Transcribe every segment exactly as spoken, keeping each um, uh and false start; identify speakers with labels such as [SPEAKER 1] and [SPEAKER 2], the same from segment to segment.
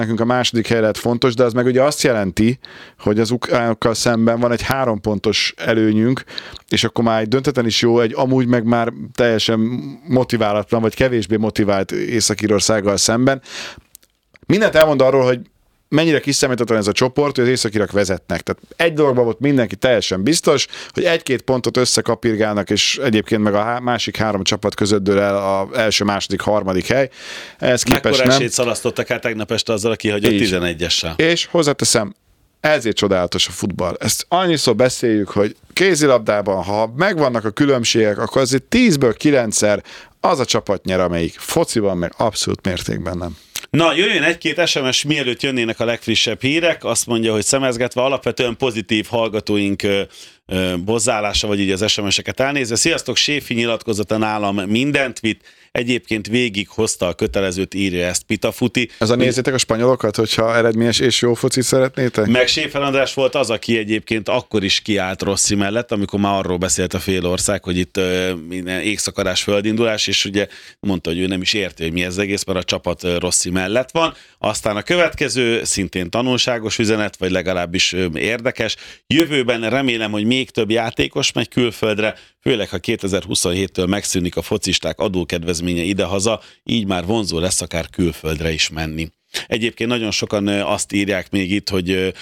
[SPEAKER 1] nekünk a második hely lett fontos, de az meg ugye azt jelenti, hogy az ukránokkal szemben van egy három pontos előnyünk, és akkor már egy döntetlen is jó, egy amúgy meg már teljesen motiválatlan, vagy kevésbé motivált Észak-Írországgal szemben. Mindent elmond arról, hogy mennyire kiszámíthatatlan ez a csoport, hogy az északirak vezetnek. Tehát egy dologban volt mindenki teljesen biztos, hogy egy-két pontot összekapirgálnak, és egyébként meg a másik három csapat között dől el az első, második, harmadik hely. Ez képest nem.
[SPEAKER 2] Mekkora esélyt szalasztottak el tegnap este azzal, aki hagyott tizenegyessel.
[SPEAKER 1] És hozzáteszem, ezért csodálatos a futball. Ezt annyiszor beszéljük, hogy kézilabdában, ha megvannak a különbségek, akkor azért tízből kilencszer az a csapat nyer, amelyik fociban meg abszolút mértékben nem.
[SPEAKER 2] Na, jöjjön egy-két es em es, mielőtt jönnének a legfrissebb hírek. Azt mondja, hogy szemezgetve alapvetően pozitív hallgatóink ö, ö, hozzáállása, vagy így az es em eseket elnézve. Sziasztok, Séfi nyilatkozata nálam mindent vitt. Egyébként végig hozta a kötelezőt, írja ezt Pitafuti.
[SPEAKER 1] Ez a nézzétek a spanyolokat, hogyha eredményes és jó focit szeretnétek?
[SPEAKER 2] Meg Séfer András volt az, aki egyébként akkor is kiállt Rossi mellett, amikor már arról beszélt a fél ország, hogy itt uh, égszakadás, földindulás, és ugye mondta, hogy ő nem is érti, hogy mi ez egész, mert a csapat uh, Rossi mellett van. Aztán a következő, szintén tanulságos üzenet, vagy legalábbis uh, érdekes. Jövőben remélem, hogy még több játékos megy külföldre, főleg ha kétezer-huszonhéttől megszűnik a focisták adókedvezménye idehaza, így már vonzó lesz akár külföldre is menni. Egyébként nagyon sokan azt írják még itt, hogy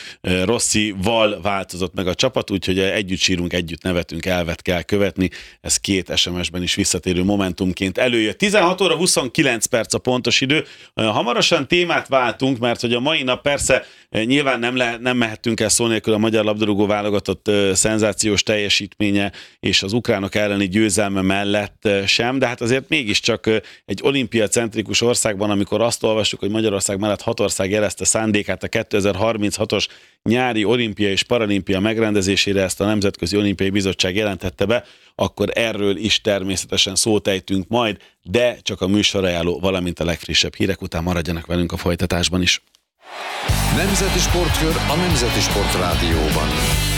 [SPEAKER 2] Rossival változott meg a csapat, úgyhogy együtt sírunk, együtt nevetünk, elvet kell követni. Ez két es em es-ben is visszatérő momentumként előjött. tizenhat óra huszonkilenc perc a pontos idő. Hamarosan témát váltunk, mert hogy a mai nap persze nyilván nem, le, nem mehettünk el szó nélkül a magyar labdarúgó válogatott szenzációs teljesítménye és az ukránok elleni győzelme mellett sem, de hát azért mégiscsak egy olimpiacentrikus országban, amikor azt olvassuk, hogy Magyarország mellett hat ország jelezte szándékát a kétezer-harminchatos nyári olimpia és paralimpia megrendezésére, ezt a Nemzetközi Olimpiai Bizottság jelentette be, akkor erről is természetesen szót ejtünk majd, de csak a műsorajánló, valamint a legfrissebb hírek után maradjanak velünk a folytatásban is.
[SPEAKER 3] Nemzeti Sportkör a Nemzeti Sport Rádióban.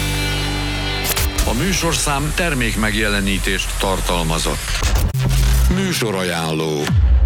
[SPEAKER 3] A műsorszám termék megjelenítést tartalmazott. Műsorajánló.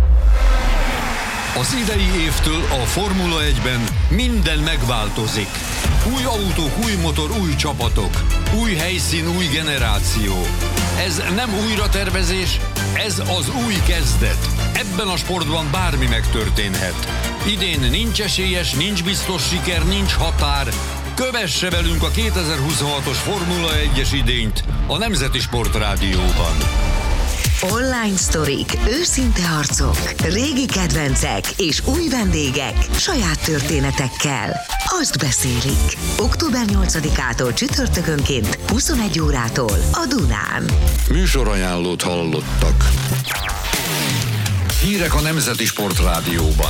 [SPEAKER 3] Az idei évtől a Formula egyben minden megváltozik. Új autók, új motor, új csapatok. Új helyszín, új generáció. Ez nem újratervezés, ez az új kezdet. Ebben a sportban bármi megtörténhet. Idén nincs esélyes, nincs biztos siker, nincs határ. Kövesse velünk a kétezer-huszonhatos Formula egyes idényt a Nemzeti Sport Rádióban.
[SPEAKER 4] Online sztorik, őszinte arcok, régi kedvencek és új vendégek saját történetekkel. Azt beszélik. október nyolcadikától csütörtökönként huszonegy órától a Dunán.
[SPEAKER 3] Műsorajánlót hallottak. Hírek a Nemzeti Sport Rádióban.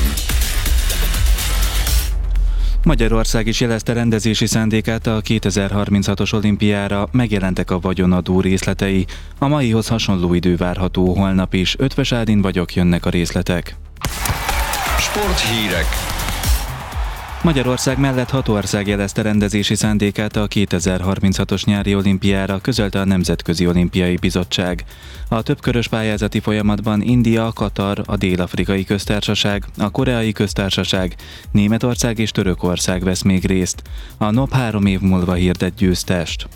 [SPEAKER 5] Magyarország is jelezte rendezési szándékát a kétezer-harminchatos olimpiára, megjelentek a vagyonadó részletei. A maihoz hasonló idő várható holnap is. Ötvös Ádin vagyok, jönnek a részletek.
[SPEAKER 3] Sporthírek.
[SPEAKER 5] Magyarország mellett hat ország jelezte rendezési szándékát a kétezer-harminchatos nyári olimpiára, közölte a Nemzetközi Olimpiai Bizottság. A többkörös pályázati folyamatban India, Katar, a Dél-Afrikai Köztársaság, a Koreai Köztársaság, Németország és Törökország vesz még részt. A en o pé három év múlva hirdet győztest.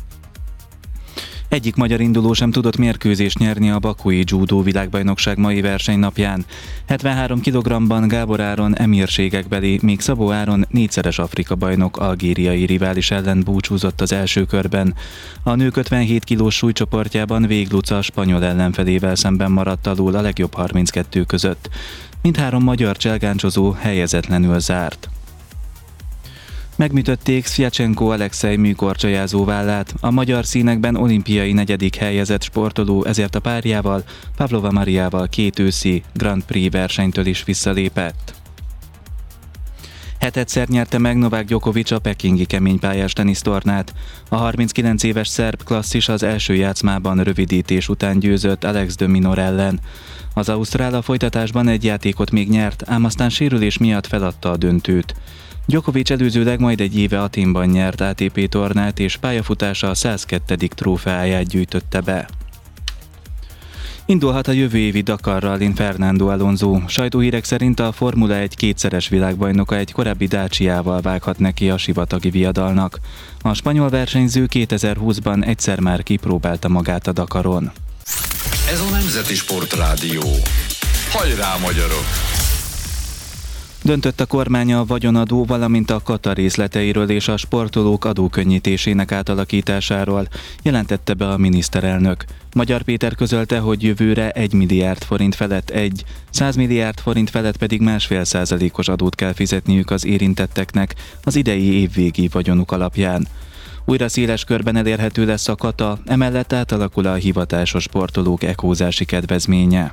[SPEAKER 5] Egyik magyar induló sem tudott mérkőzést nyerni a bakui judó világbajnokság mai versenynapján. hetvenhárom kilogrammban Gábor Áron emírségekbeli, míg Szabó Áron négyszeres Afrika bajnok algériai rivális ellen búcsúzott az első körben. A nők ötvenhét kilós súlycsoportjában Vég Luca spanyol ellenfelével szemben maradt alul a legjobb harminckettő között. Mindhárom magyar cselgáncsozó helyezetlenül zárt. Megműtötték Szvjacsenko Alexej műkorcsajázó vállát. A magyar színekben olimpiai negyedik helyezett sportoló ezért a párjával, Pavlova Mariával két őszi Grand Prix versenytől is visszalépett. Hetedszer nyerte meg Novák Djokovic a pekingi keménypályás tenisztornát. A harminckilenc éves szerb klasszis az első játszmában rövidítés után győzött Alex de Minaur ellen. Az ausztrál a folytatásban egy játékot még nyert, ám aztán sérülés miatt feladta a döntőt. Djokovic előzőleg majd egy éve Athénban nyert á té pé tornát, és pályafutása a százkettő trófeáját gyűjtötte be. Indulhat a jövő évi Dakar Rallyn Fernando Alonso. Sajtóhírek szerint a Formula egy kétszeres világbajnoka egy korábbi Dacia-val vághat neki a sivatagi viadalnak. A spanyol versenyző kétezer-húszban egyszer már kipróbálta magát a Dakaron.
[SPEAKER 3] Ez a Nemzeti Sportrádió. Hajrá, magyarok!
[SPEAKER 5] Döntött a kormány a vagyonadó, valamint a kata részleteiről és a sportolók adókönnyítésének átalakításáról, jelentette be a miniszterelnök. Magyar Péter közölte, hogy jövőre egy milliárd forint felett egy, száz milliárd forint felett pedig másfél százalékos adót kell fizetniük az érintetteknek az idei évvégi vagyonuk alapján. Újra széles körben elérhető lesz a kata, emellett átalakul a hivatásos sportolók ekózási kedvezménye.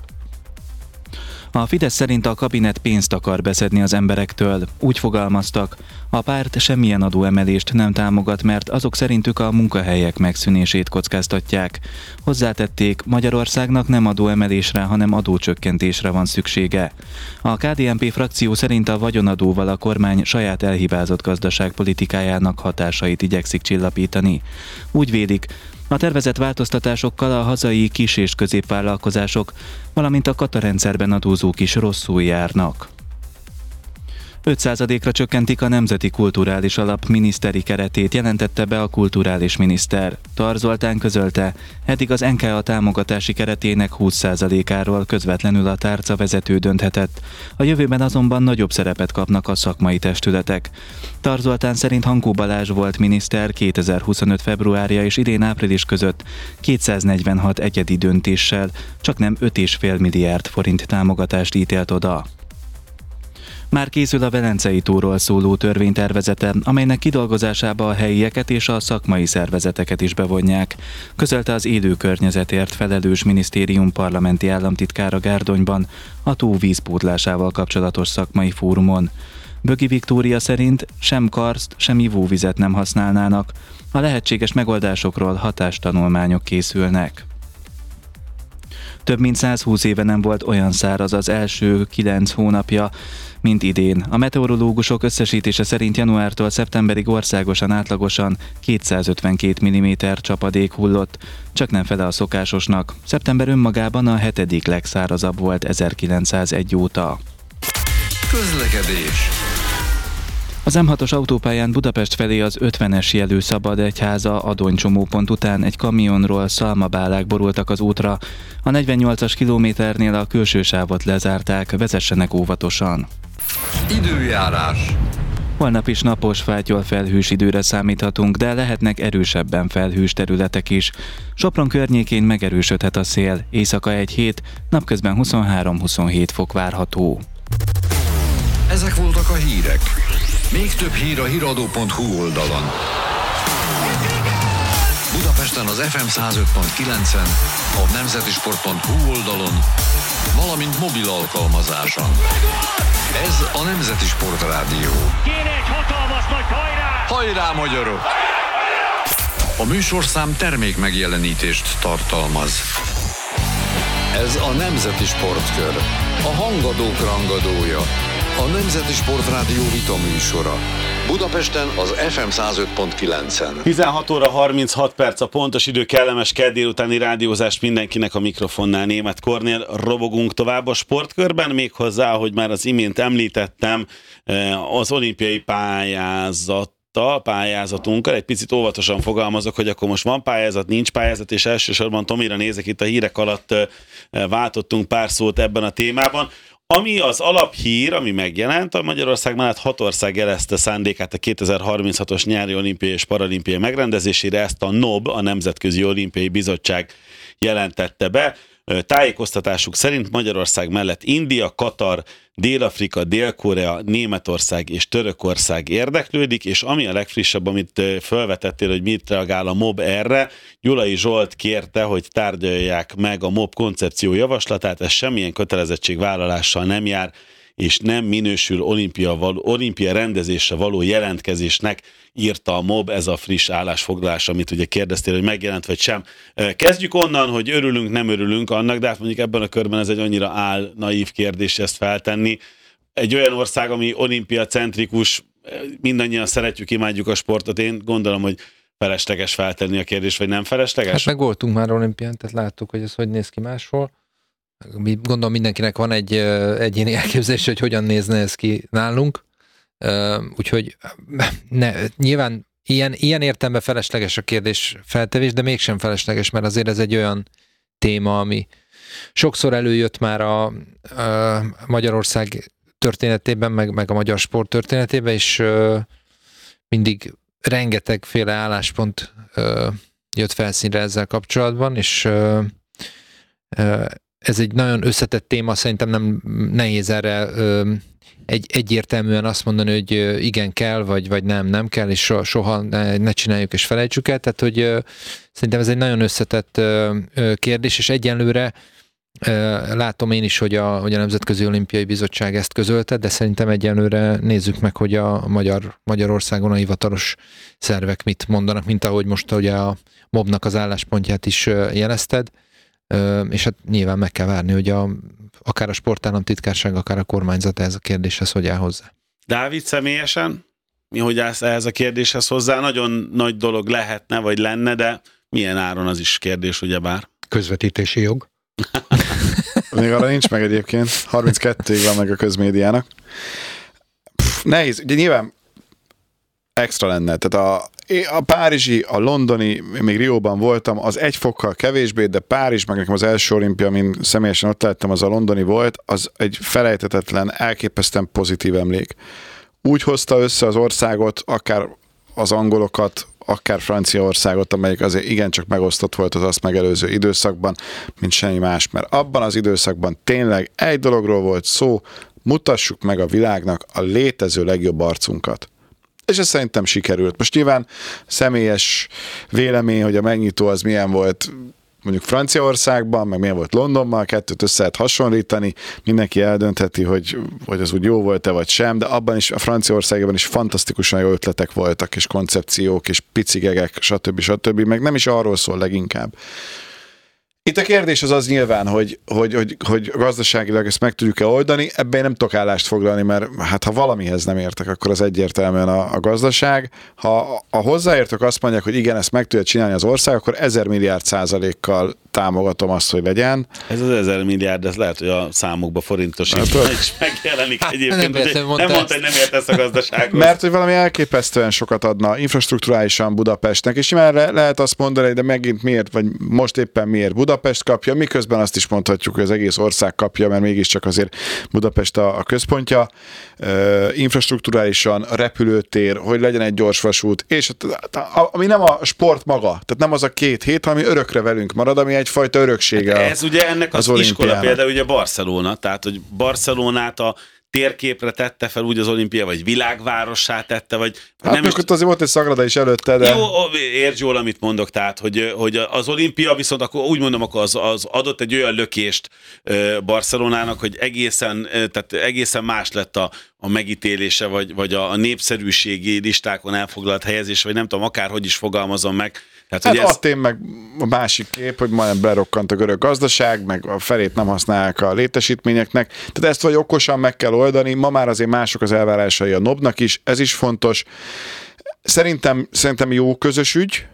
[SPEAKER 5] A Fidesz szerint a kabinet pénzt akar beszedni az emberektől. Úgy fogalmaztak, a párt semmilyen adóemelést nem támogat, mert azok szerintük a munkahelyek megszűnését kockáztatják. Hozzátették, Magyarországnak nem adóemelésre, hanem adócsökkentésre van szüksége. A ká dé en pé frakció szerint a vagyonadóval a kormány saját elhibázott gazdaságpolitikájának hatásait igyekszik csillapítani. Úgy vélik, a tervezett változtatásokkal a hazai kis- és középvállalkozások, valamint a katarendszerben adózók is rosszul járnak. öt százalékra csökkentik a Nemzeti Kulturális Alap miniszteri keretét, jelentette be a kulturális miniszter. Tar Zoltán közölte, eddig az en ká á támogatási keretének húsz százalékáról közvetlenül a tárca vezető dönthetett. A jövőben azonban nagyobb szerepet kapnak a szakmai testületek. Tar Zoltán szerint Hankó Balázs volt miniszter kétezer-huszonöt februárja és idén április között kétszáznegyvenhat egyedi döntéssel, csak nem öt egész öt milliárd forint támogatást ítélt oda. Már készül a Velencei tóról szóló törvénytervezete, amelynek kidolgozásába a helyieket és a szakmai szervezeteket is bevonják, közölte az élő környezetért felelős minisztérium parlamenti államtitkára Gárdonyban a tó vízpótlásával kapcsolatos szakmai fórumon. Bögi Viktória szerint sem karszt, sem ivóvizet nem használnának, a lehetséges megoldásokról hatástanulmányok készülnek. Több mint százhúsz éve nem volt olyan száraz az első kilenc hónapja, mint idén. A meteorológusok összesítése szerint januártól szeptemberig országosan átlagosan kétszázötvenkét milliméter csapadék hullott, csak nem fele a szokásosnak. Szeptember önmagában a hetedik legszárazabb volt ezerkilencszázegy óta.
[SPEAKER 3] Közlekedés.
[SPEAKER 5] Az em hatos autópályán Budapest felé az ötvenes jelű Szabadegyháza Adony csomópont után egy kamionról szalmabálák borultak az útra. A negyvennyolcas kilométernél a külső sávot lezárták, vezessenek óvatosan.
[SPEAKER 3] Időjárás.
[SPEAKER 5] Holnap is napos, fátyol felhős időre számíthatunk, de lehetnek erősebben felhős területek is. Sopron környékén megerősödhet a szél, éjszaka egy hét, napközben huszonhárom-huszonhét fok várható.
[SPEAKER 3] Ezek voltak a hírek. Még több hír a híradó pont hú oldalon. Budapesten az ef em száz öt pont kilencen, a nemzeti sport pont hú oldalon, valamint mobil alkalmazáson. Ez a Nemzeti Sportrádió.
[SPEAKER 6] Kéne egy hatalmas nagy hajrá!
[SPEAKER 3] Hajrá, magyarok! A műsorszám termék megjelenítést tartalmaz. Ez a Nemzeti Sportkör, a hangadók rangadója. A Nemzeti Sportrádió vita műsora. Budapesten az ef em száz öt pont kilencen.
[SPEAKER 2] tizenhat óra harminchat perc a pontos idő, kellemes kedd délutáni rádiózást mindenkinek a mikrofonnál. Németh Kornél, robogunk tovább a sportkörben, méghozzá, ahogy már az imént említettem, az olimpiai pályázat pályázatunkkal. Egy picit óvatosan fogalmazok, hogy akkor most van pályázat, nincs pályázat, és elsősorban Tomira nézek, itt a hírek alatt váltottunk pár szót ebben a témában. Ami az alaphír, ami megjelent, a Magyarország mellett hat ország jelezte szándékát a kétezer-harminchatos nyári olimpiai és paralimpiai megrendezésére, ezt a en o bé, a Nemzetközi Olimpiai Bizottság jelentette be. Tájékoztatásuk szerint Magyarország mellett India, Katar, Dél-Afrika, Dél-Korea, Németország és Törökország érdeklődik, és ami a legfrissebb, amit felvetettél, hogy mit reagál a en o bé erre, Gyulai Zsolt kérte, hogy tárgyalják meg a en o bé koncepció javaslatát, ez semmilyen kötelezettségvállalással nem jár, és nem minősül olimpia, való, olimpia rendezésre való jelentkezésnek, írta a en o bé, ez a friss állásfoglalás, amit ugye kérdeztél, hogy megjelent vagy sem. Kezdjük onnan, hogy örülünk, nem örülünk annak, de hát mondjuk ebben a körben ez egy annyira áll naív kérdés ezt feltenni. Egy olyan ország, ami olimpia centrikus, mindannyian szeretjük, imádjuk a sportot, én gondolom, hogy felesleges feltenni a kérdést, vagy nem felesleges?
[SPEAKER 7] Hát meg voltunk már olimpián, tehát láttuk, hogy ez hogy néz ki máshol. Gondolom mindenkinek van egy egyéni elképzelés, hogy hogyan nézne ez ki nálunk. Úgyhogy ne, nyilván ilyen, ilyen értelemben felesleges a kérdés feltevés, de mégsem felesleges, mert azért ez egy olyan téma, ami sokszor előjött már a, a Magyarország történetében, meg, meg a magyar sport történetében, és mindig rengetegféle álláspont jött felszínre ezzel kapcsolatban, és ez egy nagyon összetett téma, szerintem nem nehéz erre egy, egyértelműen azt mondani, hogy igen kell, vagy, vagy nem, nem kell, és so, soha ne, ne csináljuk és felejtsük el. Tehát, hogy szerintem ez egy nagyon összetett kérdés, és egyenlőre látom én is, hogy a, hogy a Nemzetközi Olimpiai Bizottság ezt közölte, de szerintem egyenlőre nézzük meg, hogy a Magyar, Magyarországon a hivatalos szervek mit mondanak, mint ahogy most ugye a mobnak az álláspontját is jelezted, és hát nyilván meg kell várni, hogy a, akár a sportállamtitkárság, akár a kormányzat ehhez a kérdéshez hogy áll hozzá.
[SPEAKER 2] Dávid, személyesen mi hogy állsz ehhez a kérdéshez hozzá? Nagyon nagy dolog lehetne, vagy lenne, de milyen áron az is kérdés, ugyebár?
[SPEAKER 8] Közvetítési jog.
[SPEAKER 1] Még arra nincs meg egyébként. harminckettőig van meg a közmédiának. Pff, nehéz. Ugye nyilván extra lenne. Tehát a, a párizsi, a londoni, még Rióban voltam, az egy fokkal kevésbé, de Párizs, meg nekem az első olimpia, amin személyesen ott lettem, az a londoni volt, az egy felejthetetlen, elképesztően pozitív emlék. Úgy hozta össze az országot, akár az angolokat, akár Franciaországot, amelyik azért igencsak megosztott volt az azt megelőző időszakban, mint semmi más, mert abban az időszakban tényleg egy dologról volt szó, mutassuk meg a világnak a létező legjobb arcunkat. És ez szerintem sikerült. Most nyilván személyes vélemény, hogy a megnyitó az milyen volt mondjuk Franciaországban, meg milyen volt Londonban, a kettőt össze lehet hasonlítani, mindenki eldöntheti, hogy, hogy az úgy jó volt-e vagy sem, de abban is, a Franciaországban is fantasztikusan jó ötletek voltak, és koncepciók, és picigegek, stb. stb. Meg nem is arról szól leginkább. Itt a kérdés az az nyilván, hogy, hogy, hogy, hogy gazdaságilag ezt meg tudjuk-e oldani, ebben én nem tudok állást foglalni, mert hát ha valamihez nem értek, akkor az egyértelműen a, a gazdaság. Ha a hozzáértők azt mondják, hogy igen, ezt meg tudja csinálni az ország, akkor ezer milliárd százalékkal támogatom azt, hogy legyen.
[SPEAKER 2] Ez az ezer milliárd, ez lehet, hogy a számokba forintosítva is megjelenik egyébként.
[SPEAKER 7] Nem,
[SPEAKER 2] nem mondta, hogy nem értesz a gazdasághoz.
[SPEAKER 1] Mert hogy valami elképesztően sokat adna infrastrukturálisan Budapestnek, és már le, lehet azt mondani, de megint miért, vagy most éppen miért Budapest kapja, miközben azt is mondhatjuk, hogy az egész ország kapja, mert mégiscsak azért Budapest a, a központja. Uh, infrastrukturálisan repülőtér, hogy legyen egy gyorsvasút, és ami nem a sport maga, tehát nem az a két hét, ami örökre velünk marad, ami egyfajta öröksége.
[SPEAKER 2] Hát ez ugye ennek az, az iskola például ugye Barcelona, tehát hogy Barcelonát a térképre tette fel úgy az olimpia, vagy világvárossá tette, vagy...
[SPEAKER 1] Hát nem is... ott azért volt egy Sagrada is előtte, de...
[SPEAKER 2] Jó, értsd jól, amit mondok, tehát, hogy, hogy az olimpia viszont akkor úgy mondom, akkor az, az adott egy olyan lökést Barcelonának, hogy egészen, tehát egészen más lett a, a megítélése, vagy, vagy a, a népszerűségi listákon elfoglalt helyezés, vagy nem tudom, akárhogy is fogalmazom meg. Tehát,
[SPEAKER 1] hát
[SPEAKER 2] ez...
[SPEAKER 1] ott én meg a másik kép, hogy majdnem berokkant a görög gazdaság, meg a felét nem használják a létesítményeknek. Tehát ezt vagy okosan meg kell oldani, ma már azért mások az elvárásai a nobnak is, ez is fontos. Szerintem, szerintem jó közös ügy.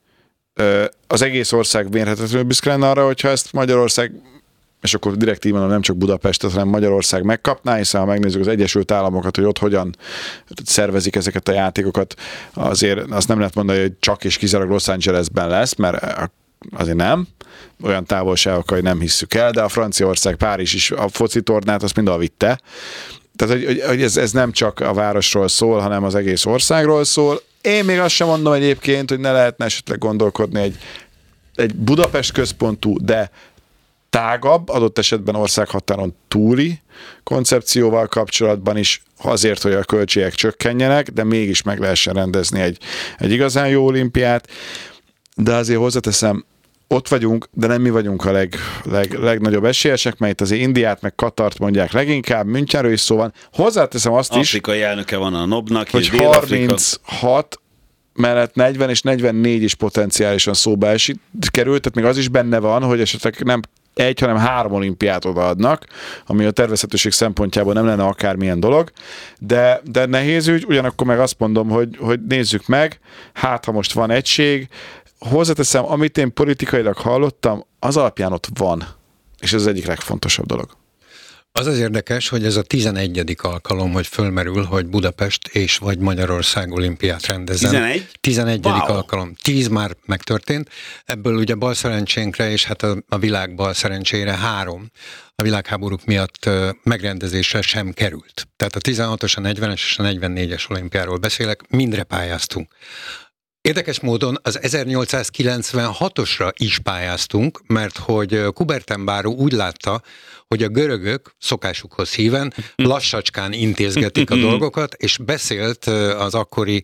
[SPEAKER 1] Az egész ország mérhetetlenül büszke lenne arra, hogyha ezt Magyarország, és akkor direkt így mondom, nem csak Budapestet, hanem Magyarország megkapná, hiszen ha megnézzük az Egyesült Államokat, hogy ott hogyan szervezik ezeket a játékokat, azért azt nem lehet mondani, hogy csak és kizárólag Los Angelesben lesz, mert azért nem, olyan távolságokkal nem hisszük el, de a Franciaország, Párizs is a foci tornát azt mind elvitte. Tehát, hogy, hogy ez, ez nem csak a városról szól, hanem az egész országról szól. Én még azt sem mondom egyébként, hogy ne lehetne esetleg gondolkodni egy, egy Budapest központú, de tágabb, adott esetben országhatáron túli koncepcióval kapcsolatban is, azért, hogy a költségek csökkenjenek, de mégis meg lehessen rendezni egy, egy igazán jó olimpiát. De azért hozzáteszem, ott vagyunk, de nem mi vagyunk a leg, leg, legnagyobb esélyesek, mert itt azért Indiát meg Katart mondják leginkább, Münchenről is szó van. Hozzáteszem azt
[SPEAKER 2] Afrikai
[SPEAKER 1] is,
[SPEAKER 2] Afrikai elnöke van a nobnak,
[SPEAKER 1] hogy
[SPEAKER 2] és
[SPEAKER 1] harminchat mellett negyven és negyvennégy is potenciálisan szóba esik, került, tehát még az is benne van, hogy esetleg nem egy, hanem három olimpiát odaadnak, ami a tervezhetőség szempontjából nem lenne akármilyen dolog, de, de nehéz ügy, ugyanakkor meg azt mondom, hogy, hogy nézzük meg, hát ha most van egység, hozzáteszem, amit én politikailag hallottam, az alapján ott van, és ez az egyik legfontosabb dolog.
[SPEAKER 8] Az az érdekes, hogy ez a tizenegyedik alkalom, hogy fölmerül, hogy Budapest és vagy Magyarország olimpiát rendezzen.
[SPEAKER 2] tizenegy?
[SPEAKER 8] tizenegyedik
[SPEAKER 2] Wow.
[SPEAKER 8] alkalom. tíz már megtörtént, ebből ugye bal szerencsénkre és hát a, a világ bal szerencsére három a világháborúk miatt megrendezésre sem került. Tehát a tizenhatos, a negyvenes és a negyvennégyes olimpiáról beszélek, mindre pályáztunk. Érdekes módon az ezernyolcszázkilencvenhatosra is pályáztunk, mert hogy Kuberten-báró úgy látta, hogy a görögök szokásukhoz híven lassacskán intézgetik a dolgokat, és beszélt az akkori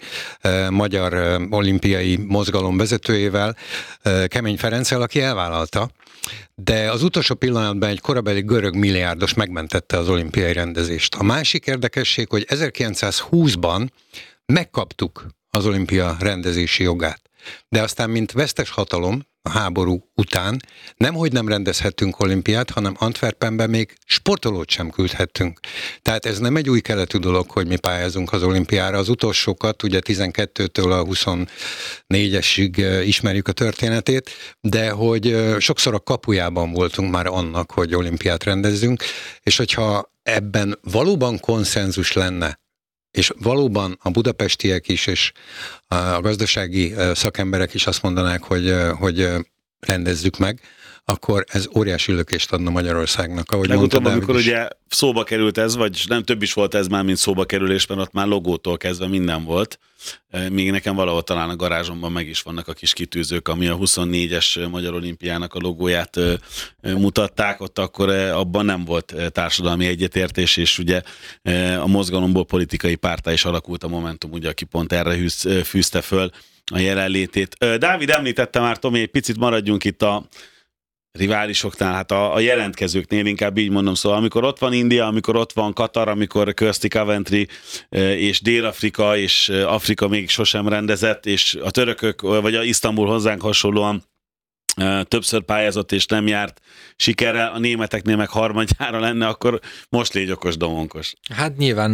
[SPEAKER 8] magyar olimpiai mozgalom vezetőjével, Kemény Ferenccel, aki elvállalta, de az utolsó pillanatban egy korabeli görög milliárdos megmentette az olimpiai rendezést. A másik érdekesség, hogy ezerkilencszázhúszban megkaptuk az olimpia rendezési jogát. De aztán, mint vesztes hatalom a háború után, nemhogy nem rendezhettünk olimpiát, hanem Antwerpenben még sportolót sem küldhettünk. Tehát ez nem egy új keletű dolog, hogy mi pályázunk az olimpiára. Az utolsókat, ugye tizenkettőtől a huszonnégyesig ismerjük a történetét, de hogy sokszor a kapujában voltunk már annak, hogy olimpiát rendezzünk, és hogyha ebben valóban konszenzus lenne, és valóban a budapestiek is, és a gazdasági szakemberek is azt mondanák, hogy, hogy rendezzük meg, akkor ez óriási lökést adna Magyarországnak. Ahogy
[SPEAKER 2] Legutóbb,
[SPEAKER 8] mondta,
[SPEAKER 2] amikor
[SPEAKER 8] is.
[SPEAKER 2] ugye szóba került ez, vagy nem több is volt ez már, mint szóba kerülés, mert ott már logótól kezdve minden volt. Még nekem valahol talán a garázsomban meg is vannak a kis kitűzők, ami a huszonnégyes Magyar Olimpiának a logóját mutatták, ott akkor abban nem volt társadalmi egyetértés, és ugye a mozgalomból politikai párttá is alakult a Momentum, ugye, aki pont erre fűzte föl a jelenlétét. Dávid említette már, Tomi, egy picit maradjunk itt a riválisoknál, hát a, a jelentkezőknél, inkább így mondom, szóval amikor ott van India, amikor ott van Katar, amikor Kirsty Coventry és Dél-Afrika és Afrika még sosem rendezett, és a törökök, vagy a Isztambul hozzánk hasonlóan többször pályázott és nem járt sikerrel, a németeknél meg harmadjára lenne, akkor most légy okos, domonkos.
[SPEAKER 7] Hát nyilván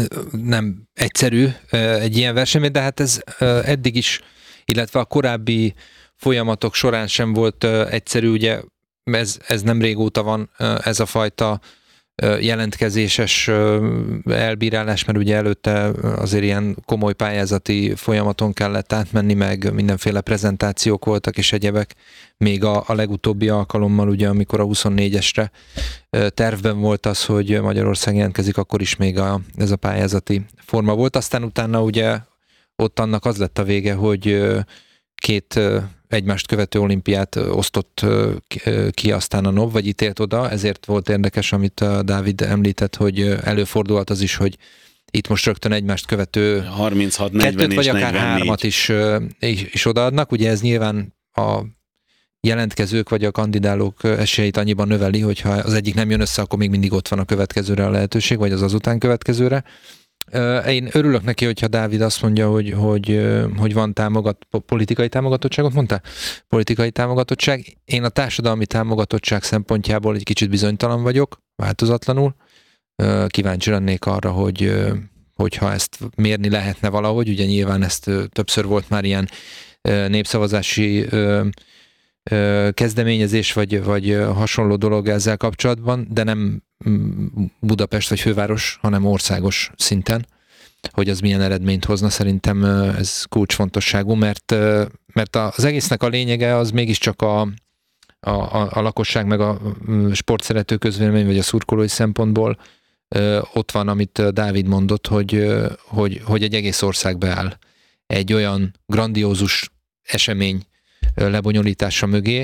[SPEAKER 7] nem egyszerű egy ilyen verseny, de hát ez eddig is, illetve a korábbi folyamatok során sem volt egyszerű, ugye ez, ez nem régóta van ez a fajta jelentkezéses elbírálás, mert ugye előtte azért ilyen komoly pályázati folyamaton kellett átmenni, meg mindenféle prezentációk voltak és egyebek. Még a, a legutóbbi alkalommal, ugye, amikor a huszonnégyesre tervben volt az, hogy Magyarország jelentkezik, akkor is még a, ez a pályázati forma volt. Aztán utána ugye ott annak az lett a vége, hogy két egymást követő olimpiát osztott ki aztán a en o vé, vagy ítélt oda, ezért volt érdekes, amit Dávid említett, hogy előfordulhat az is, hogy itt most rögtön egymást követő
[SPEAKER 2] harminchat, negyven
[SPEAKER 7] kettőt, vagy
[SPEAKER 2] és
[SPEAKER 7] akár
[SPEAKER 2] negyvennégy.
[SPEAKER 7] hármat is, is, is odaadnak. Ugye ez nyilván a jelentkezők vagy a kandidálók esélyeit annyiban növeli, hogyha az egyik nem jön össze, akkor még mindig ott van a következőre a lehetőség, vagy az azután következőre. Én örülök neki, hogyha Dávid azt mondja, hogy, hogy, hogy van támogat, politikai támogatottságot, mondta? Politikai támogatottság. Én a társadalmi támogatottság szempontjából egy kicsit bizonytalan vagyok, változatlanul. Kíváncsi lennék arra, hogy hogyha ezt mérni lehetne valahogy, ugye nyilván ezt többször volt már ilyen népszavazási kezdeményezés, vagy, vagy hasonló dolog ezzel kapcsolatban, de nem Budapest vagy főváros, hanem országos szinten, hogy az milyen eredményt hozna. Szerintem ez kulcsfontosságú, mert, mert az egésznek a lényege az mégiscsak a, a, a lakosság meg a sportszerető közvélemény, vagy a szurkolói szempontból ott van, amit Dávid mondott, hogy, hogy, hogy egy egész ország beáll egy olyan grandiózus esemény lebonyolítása mögé,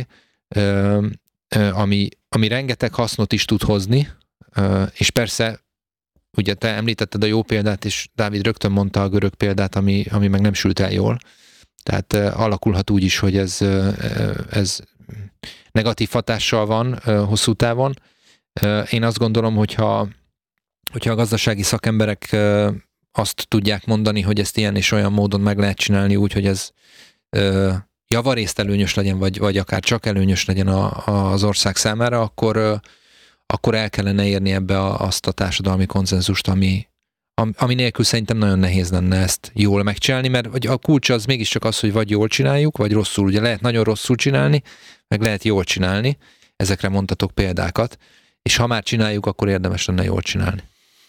[SPEAKER 7] ami, ami rengeteg hasznot is tud hozni, és persze, ugye te említetted a jó példát, és Dávid rögtön mondta a görög példát, ami, ami meg nem sült el jól. Tehát alakulhat úgy is, hogy ez, ez negatív hatással van hosszú távon. Én azt gondolom, hogyha, hogyha a gazdasági szakemberek azt tudják mondani, hogy ezt ilyen és olyan módon meg lehet csinálni úgy, hogy ez javarészt előnyös legyen, vagy, vagy akár csak előnyös legyen a, a, az ország számára, akkor, akkor el kellene érni ebbe a, azt a társadalmi konszenzust, ami, ami nélkül szerintem nagyon nehéz lenne ezt jól megcsinálni, mert a kulcs az mégiscsak az, hogy vagy jól csináljuk, vagy rosszul. Ugye lehet nagyon rosszul csinálni, meg lehet jól csinálni, ezekre mondtatok példákat, és ha már csináljuk, akkor érdemes lenne jól csinálni.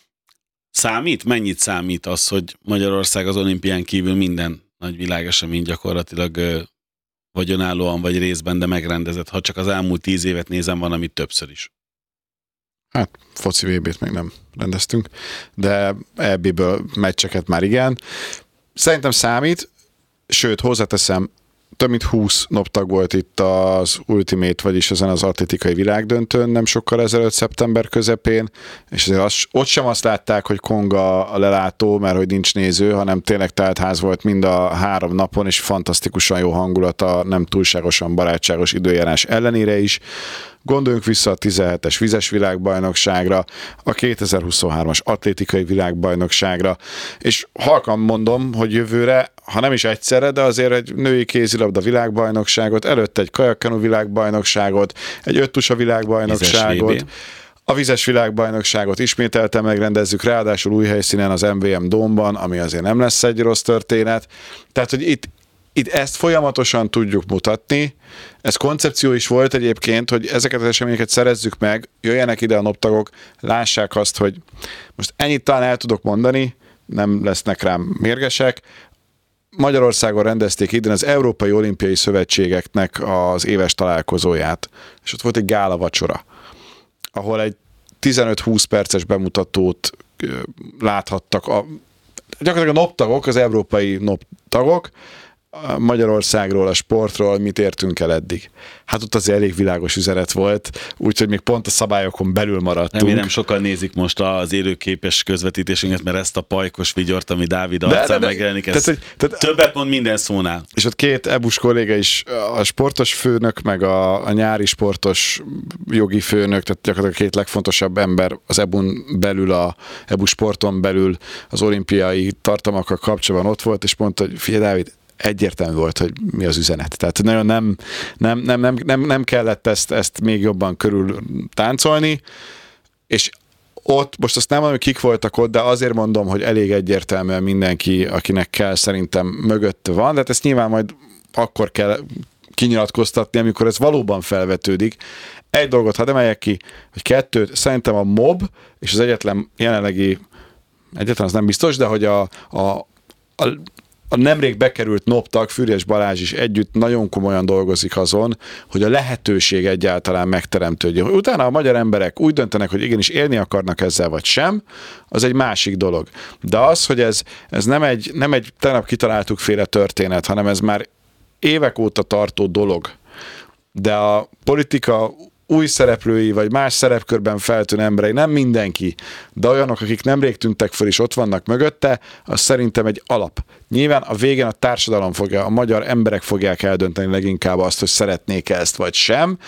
[SPEAKER 2] Számít? Mennyit számít az, hogy Magyarország az olimpián kívül minden nagy világesemény gyakorlatilag ö, vagy önállóan, vagy részben, de megrendezett? Ha csak az elmúlt tíz évet nézem, van, amit többször is.
[SPEAKER 1] Hát foci vé bét még nem rendeztünk, de é béből meccseket már igen. Szerintem számít, sőt hozzáteszem, több mint húsz naptag volt itt az Ultimate, vagyis ezen az atlétikai világdöntőn nem sokkal ezelőtt, szeptember közepén, és azért az, ott sem azt látták, hogy konga a lelátó, mert hogy nincs néző, hanem tényleg teltház volt mind a három napon, és fantasztikusan jó hangulata, nem túlságosan barátságos időjárás ellenére is. Gondoljunk vissza a tizenhetes vizes világbajnokságra, a kétezer-huszonhármas atlétikai világbajnokságra, és halkan mondom, hogy jövőre, ha nem is egyszerre, de azért egy női kézilabda világbajnokságot, előtte egy kajakkanu világbajnokságot, egy öttusa világbajnokságot, a vizes világbajnokságot ismételten megrendezzük, ráadásul új helyszínen az em vé em Dome-ban, ami azért nem lesz egy rossz történet. Tehát, hogy itt Itt ezt folyamatosan tudjuk mutatni. Ez koncepció is volt egyébként, hogy ezeket az eseményeket szerezzük meg, jöjjenek ide a naptagok, lássák azt, hogy most ennyit talán el tudok mondani, nem lesznek rám mérgesek. Magyarországon rendezték idén az Európai Olimpiai Szövetségeknek az éves találkozóját, és ott volt egy gála vacsora, ahol egy tizenöt-húsz perces bemutatót láthattak a, gyakorlatilag a naptagok, az európai naptagok, Magyarországról, a sportról, mit értünk el eddig. Hát ott azért elég világos üzenet volt, úgyhogy még pont a szabályokon belül maradtunk.
[SPEAKER 2] Remélem sokan nézik most az élőképes közvetítésünket, mert ezt a pajkos vigyort, ami Dávid arcán megjelenik, ez tehát, tehát, többet mond minden szónál.
[SPEAKER 1] És ott két é bú-s kolléga is, a sportos főnök, meg a, a nyári sportos jogi főnök, tehát gyakorlatilag a két legfontosabb ember az é bú-n belül, a é bú sporton belül az olimpiai tartalmakkal kapcsolatban ott volt, és mondta, hogy figyelj Dávid, egyértelmű volt, hogy mi az üzenet. Tehát nagyon nem, nem, nem, nem, nem, nem kellett ezt, ezt még jobban körül táncolni, és ott, most azt nem mondom, hogy kik voltak ott, de azért mondom, hogy elég egyértelműen mindenki, akinek kell, szerintem mögött van, de hát ezt nyilván majd akkor kell kinyilatkoztatni, amikor ez valóban felvetődik. Egy dolgot hadd emeljek ki, hogy kettőt, szerintem a mob, és az egyetlen jelenlegi, egyetlen az nem biztos, de hogy a, a, a A nemrég bekerült naptag, Füriyes Balázs is együtt nagyon komolyan dolgozik azon, hogy a lehetőség egyáltalán megteremtődjön. Utána a magyar emberek úgy döntenek, hogy igenis élni akarnak ezzel, vagy sem, az egy másik dolog. De az, hogy ez, ez nem egy, nem egy tegnap kitaláltuk féle történet, hanem ez már évek óta tartó dolog. De a politika új szereplői, vagy más szerepkörben feltűnő emberei, nem mindenki, de olyanok, akik nemrég tűntek fel és ott vannak mögötte, az szerintem egy alap. Nyilván a végén a társadalom fogja, a magyar emberek fogják eldönteni leginkább azt, hogy szeretnék ezt vagy sem,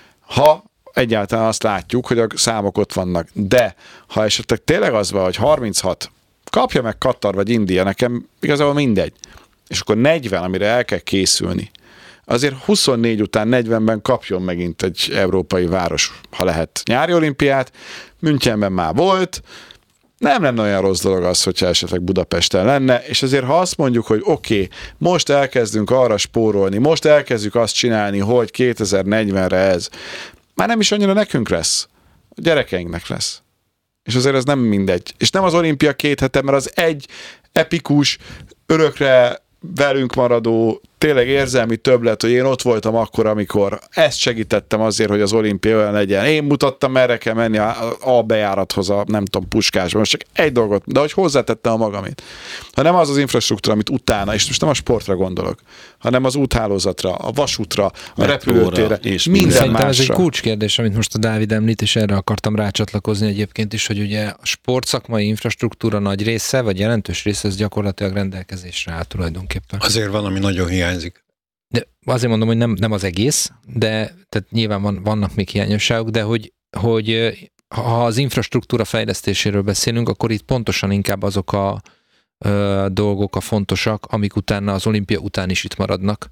[SPEAKER 1] ha egyáltalán azt látjuk, hogy a számok ott vannak. De ha esetleg tényleg az van, hogy harminchat, kapja meg Katar vagy India, nekem igazából mindegy, és akkor negyven, amire el kell készülni, azért huszonnégy után negyvenben kapjon megint egy európai város, ha lehet, nyári olimpiát. Münchenben már volt, nem lenne olyan rossz dolog az, hogyha esetleg Budapesten lenne, és azért ha azt mondjuk, hogy oké, okay, most elkezdünk arra spórolni, most elkezdjük azt csinálni, hogy kétezer-negyvenre ez, már nem is annyira nekünk lesz, a gyerekeinknek lesz. És azért ez nem mindegy. És nem az olimpia két hete, mert az egy epikus, örökre velünk maradó, tényleg érzelmi többlet, hogy én ott voltam akkor, amikor ezt segítettem azért, hogy az olimpia olyan legyen. Én mutattam, merre kell menni a, a bejárathoz, a nem tudom, Puskásban. Most csak egy dolgot, de hogy hozzátettem a magamét. Ha nem az az infrastruktúra, amit utána, és most nem a sportra gondolok, hanem az úthálózatra, a vasútra, a repülőtérre, és minden
[SPEAKER 7] Szerintem
[SPEAKER 1] másra.
[SPEAKER 7] Ez egy kulcskérdés, amit most a Dávid említ, és erre akartam rácsatlakozni egyébként is, hogy ugye a sportszakmai infrastruktúra nagy része, vagy jelentős része, ez gyakorlatilag rendelkezésre áll tulajdonképpen.
[SPEAKER 8] Azért valami nagyon hiányzik.
[SPEAKER 7] De azért mondom, hogy nem, nem az egész, de tehát nyilván van, vannak még hiányosságok, de hogy, hogy ha az infrastruktúra fejlesztéséről beszélünk, akkor itt pontosan inkább azok a ö, dolgok a fontosak, amik utána az olimpia után is itt maradnak,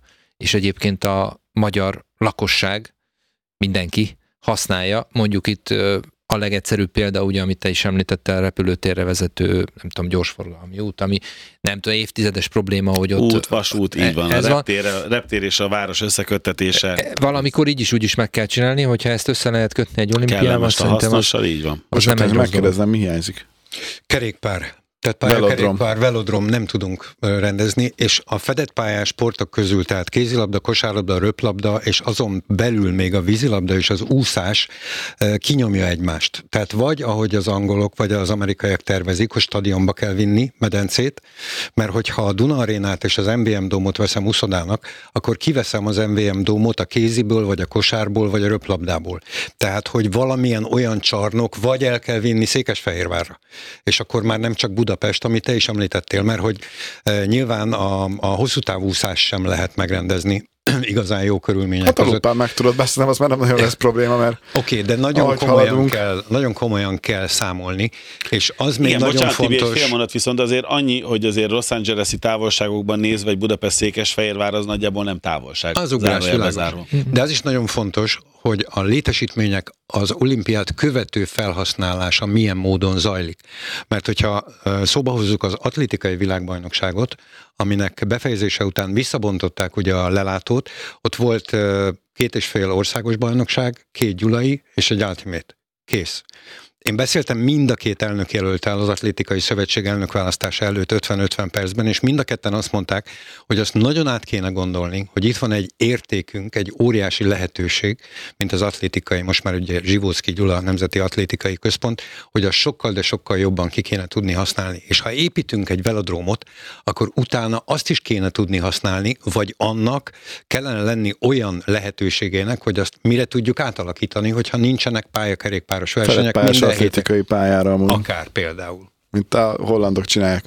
[SPEAKER 7] és egyébként a magyar lakosság, mindenki használja. Mondjuk itt a legegyszerűbb példa, ugye, amit te is említettél, repülőtérre vezető, nem tudom, gyorsforgalmi út, ami nem tudom, évtizedes probléma, hogy ott...
[SPEAKER 2] Út, vasút, így van. Ez a reptér, van. reptér és a város összeköttetése.
[SPEAKER 7] Valamikor így is úgy is meg kell csinálni, hogyha ezt össze lehet kötni egy olimpiával,
[SPEAKER 2] szerintem az, így van.
[SPEAKER 1] Most nem megkérdezem, mi hiányzik?
[SPEAKER 8] Kerékpár. Tehát pályakerékpár, velodrom nem tudunk rendezni, és a fedett pályás sportok közül, tehát kézilabda, kosárlabda, röplabda, és azon belül még a vízilabda és az úszás kinyomja egymást. Tehát vagy, ahogy az angolok, vagy az amerikaiak tervezik, hogy stadionba kell vinni medencét, mert hogyha a Duna Arénát és az em vé em Dómot veszem uszodának, akkor kiveszem az em vé em Dómot a kéziből, vagy a kosárból, vagy a röplabdából. Tehát, hogy valamilyen olyan csarnok, vagy el kell vinni Székesfehérvárra. És akkor már nem csak Buda Budapest, amit te is említettél, mert hogy e, nyilván a, a hosszú távúszás sem lehet megrendezni igazán jó körülmények
[SPEAKER 1] hát
[SPEAKER 8] között.
[SPEAKER 1] Hát alapán meg tudod beszélni, az már nem nagyon lesz probléma, mert
[SPEAKER 8] oké, okay, de nagyon komolyan, kell, nagyon komolyan kell számolni, és az még
[SPEAKER 2] igen,
[SPEAKER 8] nagyon
[SPEAKER 2] bocsánat,
[SPEAKER 8] fontos...
[SPEAKER 2] Tibi, egy fél mondat viszont azért annyi, hogy azért Los Angeles-i távolságokban nézve, vagy Budapest Székesfehérvár az nagyjából nem távolság.
[SPEAKER 8] Az ugrás világos. De az is nagyon fontos, hogy a létesítmények az olimpiát követő felhasználása milyen módon zajlik. Mert hogyha szóba hozzuk az atlétikai világbajnokságot, aminek befejezése után visszabontották ugye a lelátót, ott volt két és fél országos bajnokság, két gyulai és egy ultimate. Kész. Én beszéltem mind a két elnökjelölttel az Atlétikai Szövetség elnökválasztása előtt ötven-ötven percben, és mind a ketten azt mondták, hogy azt nagyon át kéne gondolni, hogy itt van egy értékünk, egy óriási lehetőség, mint az atlétikai, most már ugye Zsivóczky Gyula Nemzeti Atlétikai Központ, hogy azt sokkal, de sokkal jobban ki kéne tudni használni. És ha építünk egy velodrómot, akkor utána azt is kéne tudni használni, vagy annak kellene lenni olyan lehetőségének, hogy azt mire tudjuk átalakítani, hogyha nincsenek pályakerékpáros versenyek, minden
[SPEAKER 1] atlétikai pályára amúgy.
[SPEAKER 8] Akár például.
[SPEAKER 1] Mint a hollandok csinálják.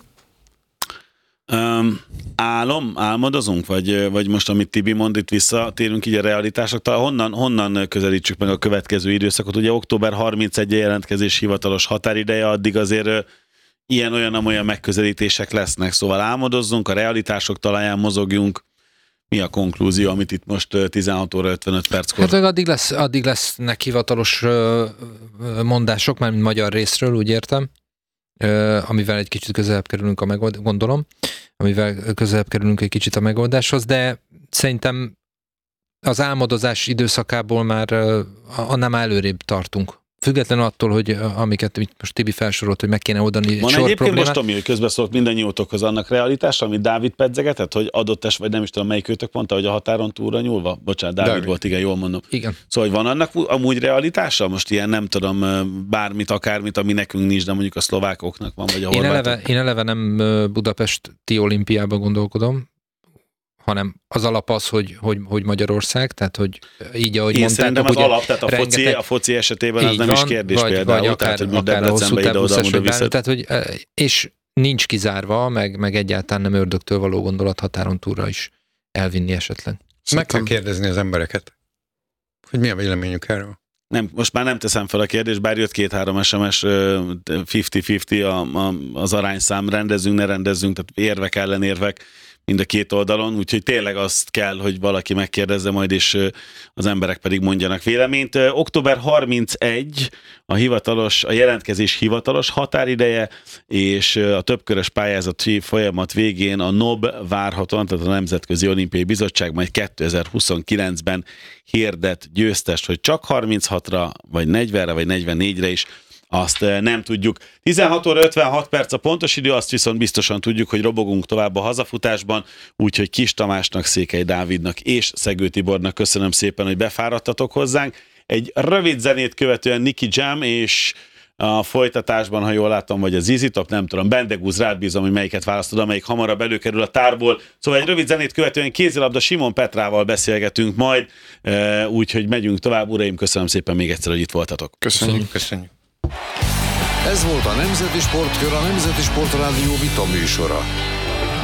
[SPEAKER 2] Um, álom, álmodozunk? Vagy, vagy most, amit Tibi mond, itt visszatérünk így a realitásoktól. Honnan, honnan közelítsük meg a következő időszakot? Ugye október harmincegyedike jelentkezés hivatalos határideje, addig azért ilyen-olyan-olyan megközelítések lesznek. Szóval álmodozzunk, a realitások talaján mozogjunk. Mi a konklúzió, amit itt most tizenhat óra ötvenöt perckor?
[SPEAKER 7] Hát meg addig, lesz, addig lesznek hivatalos mondások, már mint magyar részről, úgy értem, amivel egy kicsit közelebb kerülünk a megoldáshoz, gondolom, amivel közelebb kerülünk egy kicsit a megoldáshoz, de szerintem az álmodozás időszakából már annál már előrébb tartunk. Függetlenül attól, hogy amiket most Tibi felsorolt, hogy meg kéne oldani egy
[SPEAKER 2] sor
[SPEAKER 7] problémát.
[SPEAKER 2] Van egyébként most, Tomi, hogy közbeszólt mindannyiótokhoz annak realitása, amit Dávid pedzegetett, hogy adott es, vagy nem is tudom, melyik őtök mondta, hogy a határon túlra nyúlva? Bocsánat, Dávid, Dávid volt, igen, jól mondom.
[SPEAKER 7] Igen.
[SPEAKER 2] Szóval, hogy van annak amúgy realitása? Most ilyen, nem tudom, bármit, akármit, ami nekünk nincs, de mondjuk a szlovákoknak van, vagy a
[SPEAKER 7] én
[SPEAKER 2] horvátok.
[SPEAKER 7] eleve, én eleve nem Budapesti olimpiában gondolkodom, hanem az alap az, hogy, hogy, hogy Magyarország, tehát hogy így, ahogy
[SPEAKER 2] én
[SPEAKER 7] mondtátok,
[SPEAKER 2] az
[SPEAKER 7] ugye
[SPEAKER 2] alap, tehát a,
[SPEAKER 7] rengeteg,
[SPEAKER 2] foci, a foci esetében az nem
[SPEAKER 7] van,
[SPEAKER 2] is kérdés
[SPEAKER 7] vagy,
[SPEAKER 2] például,
[SPEAKER 7] vagy akár,
[SPEAKER 2] tehát hogy most
[SPEAKER 7] akár a hosszú távúszás,
[SPEAKER 2] tehát
[SPEAKER 7] hogy, és nincs kizárva, meg, meg egyáltalán nem ördögtől való gondolat határon túlra is elvinni esetleg.
[SPEAKER 8] Meg kell kérdezni az embereket, hogy mi a véleményük erről.
[SPEAKER 2] Nem, most már nem teszem fel a kérdést, bár jött két-három es em es ötven-ötven az arányszám, rendezünk, ne rendezzünk, tehát érvek, ellenérvek mind a két oldalon, úgyhogy tényleg azt kell, hogy valaki megkérdezze majd, és az emberek pedig mondjanak véleményt. október harmincegyedike a hivatalos, a jelentkezés hivatalos határideje, és a többkörös pályázati folyamat végén a en o bé várhatóan, tehát a Nemzetközi Olimpiai Bizottság majd kétezer-huszonkilencben hirdet győztest, hogy csak harminchatra, vagy negyvenre, vagy negyvennégyre is, azt nem tudjuk. tizenhat óra ötvenhat perc a pontos idő, azt viszont biztosan tudjuk, hogy robogunk tovább a hazafutásban, úgyhogy Kis Tamásnak, Székely Dávidnak és Szegő Tibornak köszönöm szépen, hogy befáradtatok hozzánk. Egy rövid zenét követően Nicky Jam, és a folytatásban, ha jól látom, vagy a Zizi Top, nem tudom, Bendegúz, rád bízom, hogy melyiket választod, amelyik hamarabb előkerül a tárból. Szóval egy rövid zenét követően kézilabda Simon Petrával beszélgetünk majd, úgyhogy megyünk tovább. Uraim, köszönöm szépen még egyszer, hogy itt voltatok.
[SPEAKER 1] Köszönjük.
[SPEAKER 8] Köszönjük.
[SPEAKER 9] Ez volt a Nemzeti Sportkör, a Nemzeti Sportrádió vita műsora.